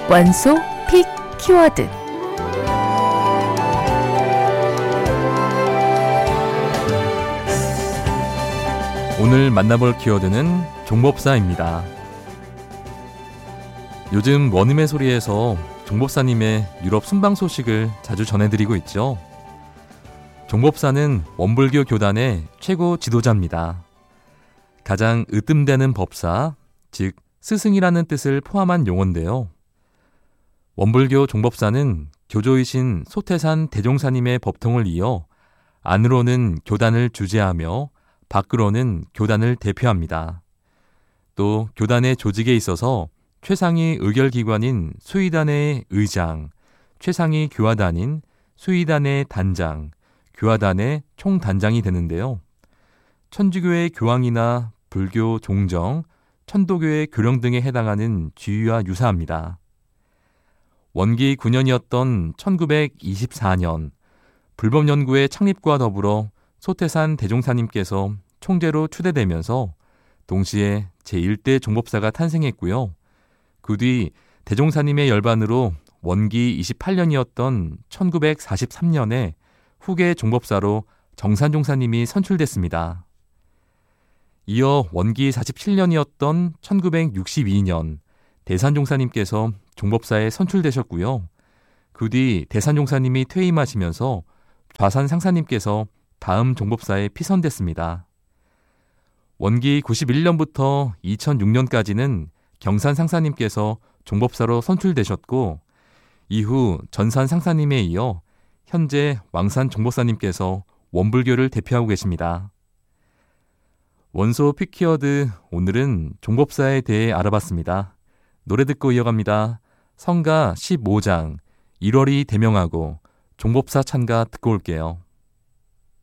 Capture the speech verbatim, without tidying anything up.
원소 픽 키워드. 오늘 만나볼 키워드는 종법사입니다. 요즘 원음의 소리에서 종법사님의 유럽 순방 소식을 자주 전해드리고 있죠. 종법사는 원불교 교단의 최고 지도자입니다. 가장 으뜸되는 법사, 즉 스승이라는 뜻을 포함한 용어인데요. 원불교 종법사는 교조이신 소태산 대종사님의 법통을 이어 안으로는 교단을 주재하며 밖으로는 교단을 대표합니다. 또 교단의 조직에 있어서 최상위 의결기관인 수의단의 의장, 최상위 교화단인 수의단의 단장, 교화단의 총단장이 되는데요. 천주교의 교황이나 불교 종정, 천도교의 교령 등에 해당하는 지위와 유사합니다. 원기 구 년이었던 천구백이십사 년, 불법연구의 창립과 더불어 소태산 대종사님께서 총재로 추대되면서 동시에 제일 대 종법사가 탄생했고요. 그 뒤 대종사님의 열반으로 원기 이십팔 년이었던 천구백사십삼 년에 후계 종법사로 정산종사님이 선출됐습니다. 이어 원기 사십칠 년이었던 천구백육십이 년 대산종사님께서 종법사에 선출되셨고요. 그 뒤 대산종사님이 퇴임하시면서 좌산상사님께서 다음 종법사에 피선됐습니다. 원기 구십일 년부터 이천육 년까지는 경산상사님께서 종법사로 선출되셨고 이후 전산상사님에 이어 현재 왕산종법사님께서 원불교를 대표하고 계십니다. 원소 픽키워드, 오늘은 종법사에 대해 알아봤습니다. 노래 듣고 이어갑니다. 성가 십오 장 일월이 대명하고 종법사 찬가 듣고 올게요.